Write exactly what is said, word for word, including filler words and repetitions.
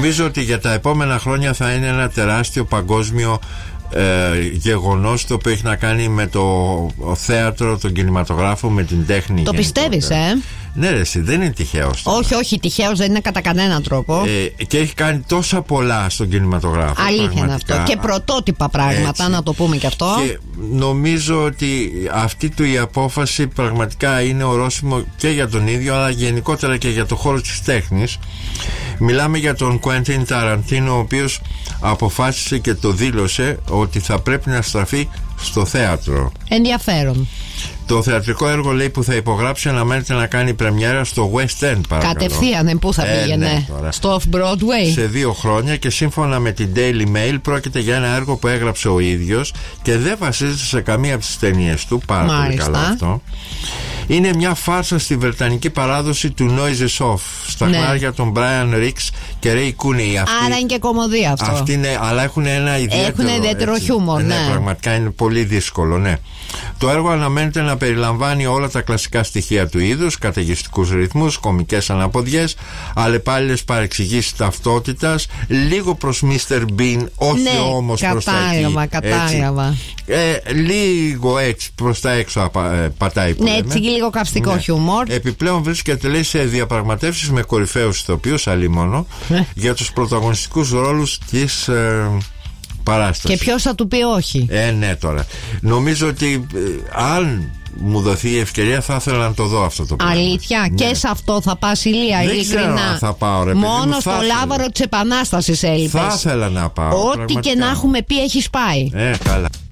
Νομίζω ότι για τα επόμενα χρόνια θα είναι ένα τεράστιο παγκόσμιο ε, γεγονός, το οποίο έχει να κάνει με το θέατρο, τον κινηματογράφο, με την τέχνη. Το πιστεύεις, ε? Ναι, ρε, εσύ, δεν είναι τυχαίος. Όχι, όχι, τυχαίος δεν είναι κατά κανέναν τρόπο. Ε, και έχει κάνει τόσα πολλά στον κινηματογράφο. Αλήθεια είναι αυτό. Και πρωτότυπα πράγματα, έτσι, να το πούμε και αυτό. Και νομίζω ότι αυτή του η απόφαση πραγματικά είναι ορόσημο και για τον ίδιο, αλλά γενικότερα και για το χώρο της τέχνης. Μιλάμε για τον Κουέντιν Ταραντίνο, ο οποίος αποφάσισε και το δήλωσε ότι θα πρέπει να στραφεί στο θέατρο. Ενδιαφέρον. Το θεατρικό έργο, λέει, που θα υπογράψει αναμένεται να κάνει πρεμιέρα στο West End, παρακαλώ. Κατευθείαν, πού θα πήγαινε? Ε, ναι, στο Off-Broadway. Σε δύο χρόνια, και σύμφωνα με την Daily Mail πρόκειται για ένα έργο που έγραψε ο ίδιος και δεν βασίζεται σε καμία από τις ταινίες του. Πάρα Μάλιστα. πολύ καλό αυτό. Είναι μια φάρσα στη βρετανική παράδοση του Noises Off, στα ναι. χνάρια των Brian Rix και Ray Cooney. Αυτή, άρα είναι και κωμωδία αυτό. Αυτή είναι, αλλά έχουν ένα ιδιαίτερο, έχουν ιδιαίτερο χιούμορ, ναι. ναι. Πραγματικά είναι πολύ δύσκολο, ναι. Το έργο αναμένεται να περιλαμβάνει όλα τα κλασικά στοιχεία του είδους, καταιγιστικούς ρυθμούς, κωμικές αναποδιές, αλλεπάλληλες παρεξηγήσεις ταυτότητας, λίγο προς μίστερ Bean, όχι ναι, όμως προς τα εκεί. Κατάλαβα, κατάλαβα. Ε, λίγο έτσι προς τα έξω απα, ε, πατάει που ναι, λέμε. έτσι λίγο καυστικό ναι. χιούμορ. Επιπλέον βρίσκεται, λέει, σε διαπραγματεύσεις με κορυφαίους ηθοποιούς, αλλήμωνο, για τους πρωταγωνιστικούς ρόλους της ε, παράστασης. Και ποιος θα του πει όχι? Ε, ναι, τώρα. Νομίζω ότι ε, αν μου δοθεί η ευκαιρία θα ήθελα να το δω αυτό το πράγμα. Αλήθεια, ναι. Και σε αυτό θα πας, Ηλία? Δεν ξέρω αν θα πάω, ρε, μόνο μου, στο θα λάβαρο της Επανάστασης έλειπες. Θα ήθελα να πάω. Ό,τι πραγματικά. Και να έχουμε πει έχεις πάει. Ε, καλά.